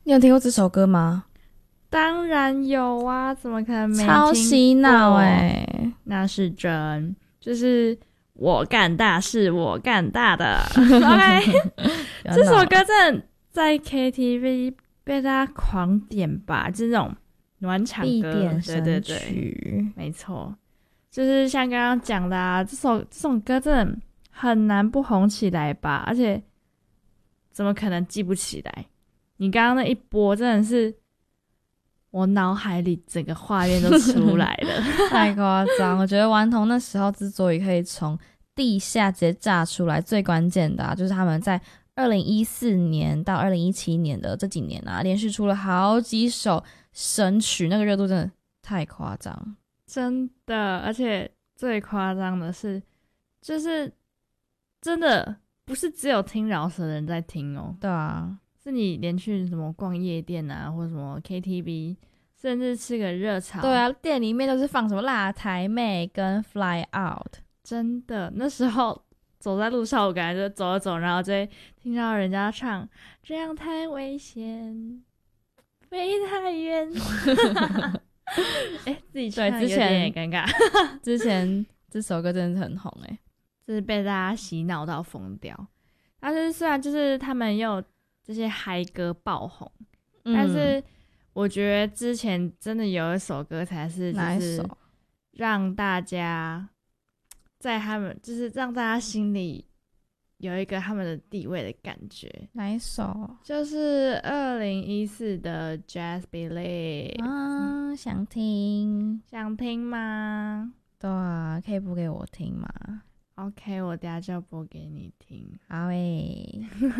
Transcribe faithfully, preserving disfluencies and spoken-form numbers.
你有听过这首歌吗？ 当然有啊，怎么可能没听过？ 超洗脑欸。 那是真，就是我干大事，我干大的。OK，这首歌真的在 K T V 被大家狂点吧，就是那种暖场必歌， 点神对对对， 曲。 没错，就是像刚刚讲的啊，这首这种歌真的很难不红起来吧，而且怎么可能记不起来？你刚刚那一播真的是我脑海里整个画面都出来了。 太夸张！我觉得顽童那时候之所以可以从地下直接炸出来，最关键的啊，就是他们在二零一四年到二零一七年的这几年啊，连续出了好几首神曲，那个热度真的太夸张。 真的，而且最夸张的是，就是真的不是只有听饶舌的人在听哦， 对啊， 是你连去什么逛夜店啊，或者什么 K T V，甚至吃个热炒， 对啊，店里面都是放什么辣台妹跟 Fly Out。 真的那时候走在路上，我感觉就走着走，然后就会听到人家唱这样太危险，飞太远。哎、自己唱对，之有点前尴尬。 之前这首歌真的是很红诶。 就是被大家洗脑到疯掉。但是虽然就是他们又这些嗨歌爆红， 嗯， 但是我觉得之前真的有一首歌才是就哪一是首？ 让大家在他们就是让大家心里有一个他们的地位的感觉， 哪一首就是二零一四的 Just Believe，、 啊？想听。 想听吗对啊，可以播给我听吗？ ？OK，我等下就播给你听。 好诶。